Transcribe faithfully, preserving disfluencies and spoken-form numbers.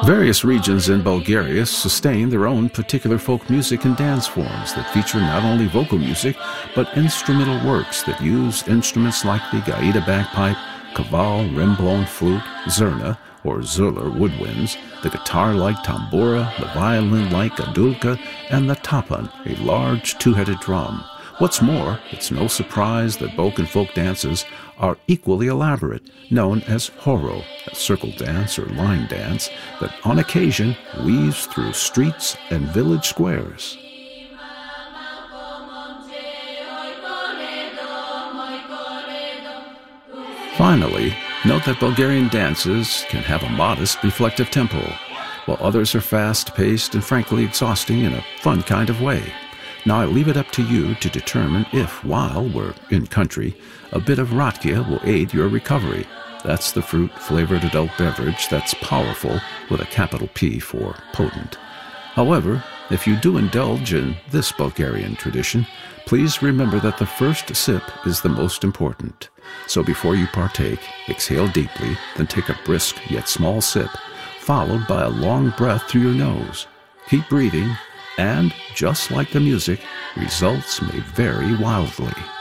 Various regions in Bulgaria sustain their own particular folk music and dance forms that feature not only vocal music, but instrumental works that use instruments like the gaida bagpipe, kaval, rim-blown flute, zurna, or zurler woodwinds, the guitar-like tambura, the violin-like adulka, and the tapan, a large two-headed drum. What's more, it's no surprise that Balkan folk dances are equally elaborate, known as horo, a circle dance or line dance that on occasion weaves through streets and village squares. Finally, note that Bulgarian dances can have a modest, reflective tempo, while others are fast-paced and frankly exhausting in a fun kind of way. Now I leave it up to you to determine if, while we're in country, a bit of rakia will aid your recovery. That's the fruit-flavored adult beverage that's powerful with a capital P for potent. However, if you do indulge in this Bulgarian tradition, please remember that the first sip is the most important. So before you partake, exhale deeply, then take a brisk yet small sip, followed by a long breath through your nose. Keep breathing, and, just like the music, results may vary wildly.